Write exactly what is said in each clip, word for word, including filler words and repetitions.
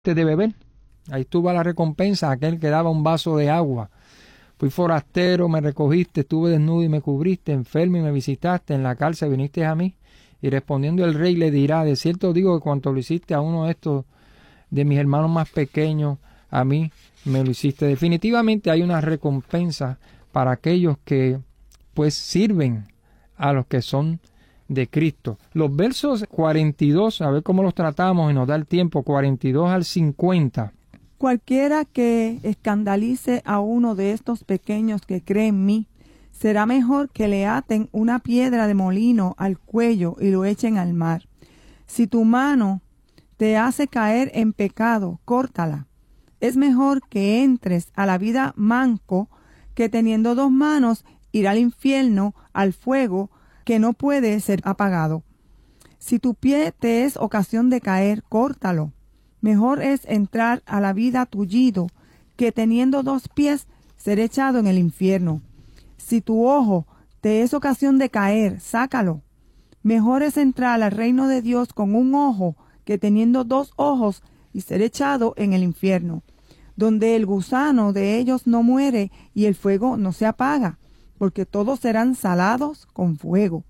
de beber. Ahí estuvo la recompensa, aquel que daba un vaso de agua. Fui forastero, me recogiste, estuve desnudo y me cubriste, enfermo y me visitaste, en la cárcel viniste a mí. Y respondiendo el rey le dirá, de cierto digo que cuanto lo hiciste a uno de estos, de mis hermanos más pequeños, a mí me lo hiciste. Definitivamente hay una recompensa para aquellos que pues sirven a los que son de Cristo. Los versos cuarenta y dos, a ver cómo los tratamos y nos da el tiempo, cuarenta y dos al cincuenta. Cualquiera que escandalice a uno de estos pequeños que cree en mí, será mejor que le aten una piedra de molino al cuello y lo echen al mar. Si tu mano te hace caer en pecado, córtala. Es mejor que entres a la vida manco que teniendo dos manos ir al infierno, al fuego, que no puede ser apagado. Si tu pie te es ocasión de caer, córtalo. Mejor es entrar a la vida tullido que teniendo dos pies ser echado en el infierno. Si tu ojo te es ocasión de caer, sácalo. Mejor es entrar al reino de Dios con un ojo que teniendo dos ojos y ser echado en el infierno, donde el gusano de ellos no muere y el fuego no se apaga, porque todos serán salados con fuego.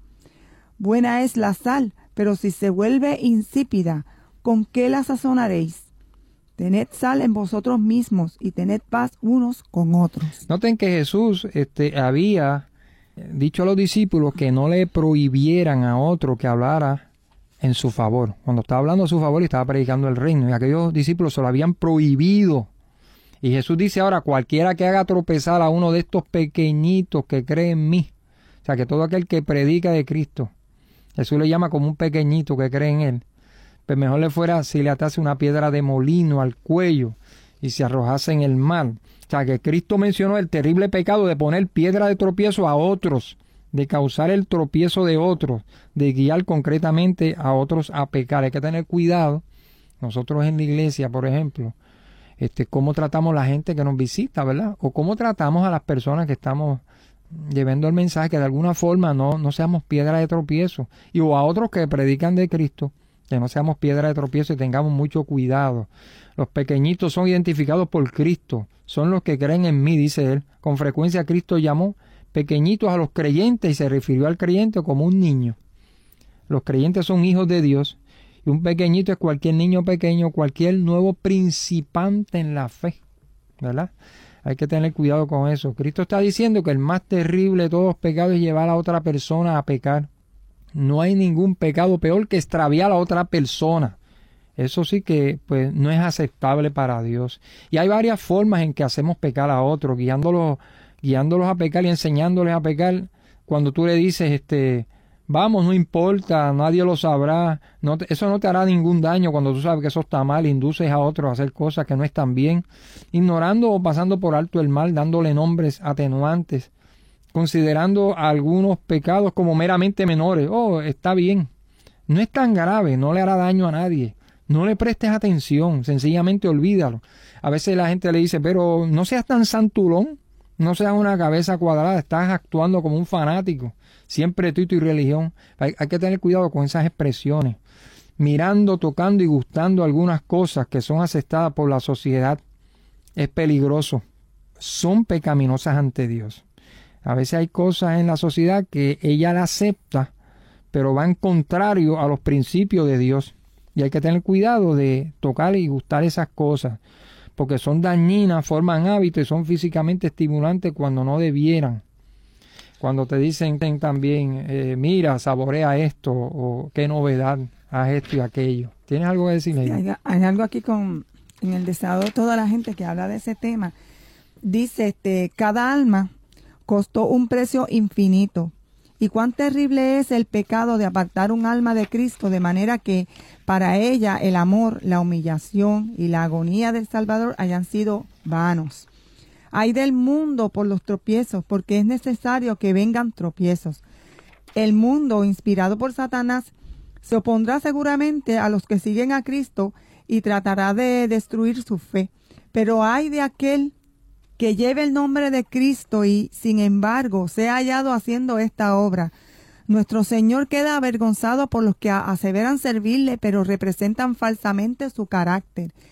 Buena es la sal, pero si se vuelve insípida, ¿con qué la sazonaréis? Tened sal en vosotros mismos y tened paz unos con otros. Noten que Jesús este, había dicho a los discípulos que no le prohibieran a otro que hablara en su favor. Cuando estaba hablando a su favor y estaba predicando el reino, y aquellos discípulos se lo habían prohibido. Y Jesús dice ahora, cualquiera que haga tropezar a uno de estos pequeñitos que cree en mí, o sea, que todo aquel que predica de Cristo, Jesús le llama como un pequeñito que cree en él, pues mejor le fuera si le atase una piedra de molino al cuello y se arrojase en el mar. O sea, que Cristo mencionó el terrible pecado de poner piedra de tropiezo a otros, de causar el tropiezo de otros, de guiar concretamente a otros a pecar. Hay que tener cuidado. Nosotros en la iglesia, por ejemplo, este, cómo tratamos a la gente que nos visita, ¿verdad? O cómo tratamos a las personas que estamos llevando el mensaje, que de alguna forma no, no seamos piedra de tropiezo. Y o a otros que predican de Cristo, que no seamos piedra de tropiezo y tengamos mucho cuidado. Los pequeñitos son identificados por Cristo, son los que creen en mí, dice él. Con frecuencia Cristo llamó pequeñitos a los creyentes y se refirió al creyente como un niño. Los creyentes son hijos de Dios y un pequeñito es cualquier niño pequeño, cualquier nuevo principiante en la fe, ¿verdad? Hay que tener cuidado con eso. Cristo está diciendo que el más terrible de todos los pecados es llevar a otra persona a pecar. No hay ningún pecado peor que extraviar a otra persona. Eso sí que pues no es aceptable para Dios. Y hay varias formas en que hacemos pecar a otros, guiándolos, guiándolos a pecar y enseñándoles a pecar. Cuando tú le dices, este, vamos, no importa, nadie lo sabrá, no te, eso no te hará ningún daño cuando tú sabes que eso está mal, induces a otros a hacer cosas que no están bien, ignorando o pasando por alto el mal, dándole nombres atenuantes, considerando algunos pecados como meramente menores. Oh, está bien, no es tan grave, no le hará daño a nadie, no le prestes atención, sencillamente olvídalo. A veces la gente le dice, pero no seas tan santulón, no seas una cabeza cuadrada, estás actuando como un fanático, siempre tuito y religión. Hay, hay que tener cuidado con esas expresiones, mirando, tocando y gustando algunas cosas que son aceptadas por la sociedad, es peligroso, son pecaminosas ante Dios. A veces hay cosas en la sociedad que ella la acepta, pero van contrario a los principios de Dios. Y hay que tener cuidado de tocar y gustar esas cosas, porque son dañinas, forman hábitos y son físicamente estimulantes cuando no debieran. Cuando te dicen también, eh, mira, saborea esto, o qué novedad, haz esto y aquello. ¿Tienes algo que decirle? Sí, hay, hay algo aquí con en el deseado de toda la gente que habla de ese tema. Dice, este, cada alma costó un precio infinito. Y cuán terrible es el pecado de apartar un alma de Cristo, de manera que para ella el amor, la humillación y la agonía del Salvador hayan sido vanos. Ay del mundo por los tropiezos, porque es necesario que vengan tropiezos. El mundo, inspirado por Satanás, se opondrá seguramente a los que siguen a Cristo y tratará de destruir su fe. Pero ay de aquel que lleve el nombre de Cristo y, sin embargo, sea hallado haciendo esta obra. Nuestro Señor queda avergonzado por los que aseveran servirle, pero representan falsamente su carácter.